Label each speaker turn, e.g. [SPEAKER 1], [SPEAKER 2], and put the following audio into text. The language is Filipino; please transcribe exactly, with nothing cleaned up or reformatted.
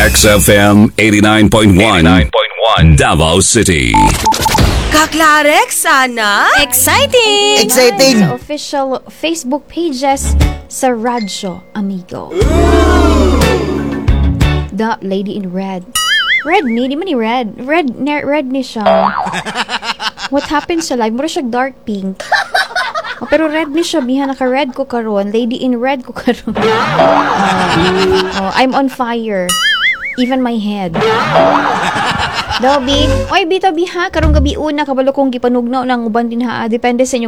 [SPEAKER 1] X F M eighty-nine point one Davao City.
[SPEAKER 2] Kaklarek, sana?
[SPEAKER 3] Exciting!
[SPEAKER 4] Exciting!
[SPEAKER 3] Sa official Facebook pages sa Radyo Amigo. The Lady in Red. Red ni, di man ni red. Red, ne, red ni siya. What happened sa live? Mura siya dark pink. Oh, pero red ni siya, biha naka-red ko karon. Lady in red ko karon. Uh, oh, I'm on fire. Even my head. Daw, Bi. Oy, bita, biha. Karong gabi una, kabalo kong gipanugnaw ng uban din ha. Depende sa inyo